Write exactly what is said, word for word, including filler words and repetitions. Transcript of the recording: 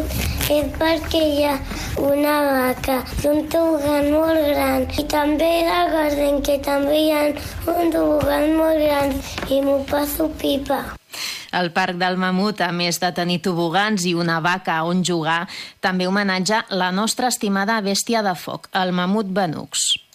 és perquè hi ha una vaca i un tobogan molt gran. I també a Garden, que també hi ha un tobogan molt gran i m'ho passo pipa. El Parc del Mamut, a més de tenir tobogans i una vaca on jugar, també homenatja la nostra estimada bèstia de foc, el mamut Benux.